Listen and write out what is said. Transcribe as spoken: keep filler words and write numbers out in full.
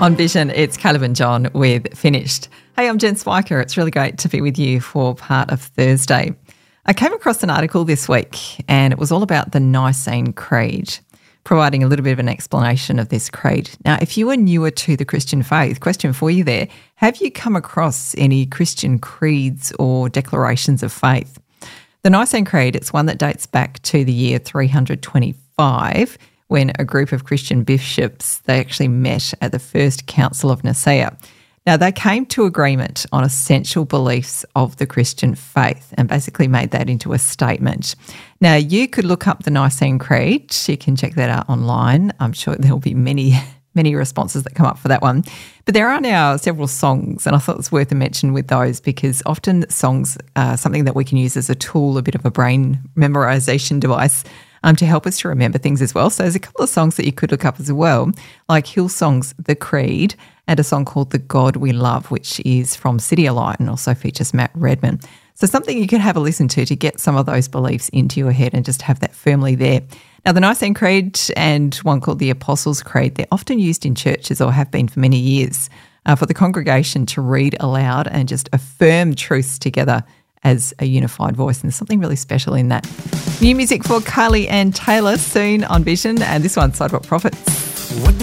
On Vision, it's Caleb and John with Finished. Hey, I'm Jen Spiker. It's really great to be with you for part of Thursday. I came across an article this week and it was all about the Nicene Creed, providing a little bit of an explanation of this creed. Now, if you are newer to the Christian faith, question for you there, have you come across any Christian creeds or declarations of faith? The Nicene Creed, it's one that dates back to the year three hundred twenty-five, when a group of Christian bishops, they actually met at the First Council of Nicaea. Now, they came to agreement on essential beliefs of the Christian faith and basically made that into a statement. Now, you could look up the Nicene Creed. You can check that out online. I'm sure there will be many, many responses that come up for that one. But there are now several songs, and I thought it was worth a mention with those because often songs are something that we can use as a tool, a bit of a brain memorization device, Um, to help us to remember things as well. So there's a couple of songs that you could look up as well, like Hillsong's The Creed and a song called The God We Love, which is from City of Light and also features Matt Redman. So something you could have a listen to to get some of those beliefs into your head and just have that firmly there. Now, the Nicene Creed and one called the Apostles' Creed, they're often used in churches or have been for many years uh, for the congregation to read aloud and just affirm truths together as a unified voice, and there's something really special in that. New music for Kylie and Taylor soon on Vision, and this one's Sidewalk Prophets. What